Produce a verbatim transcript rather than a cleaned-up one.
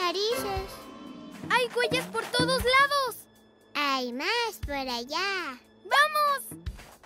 narices. ¡Hay huellas por todos lados! Hay más por allá. ¡Vamos!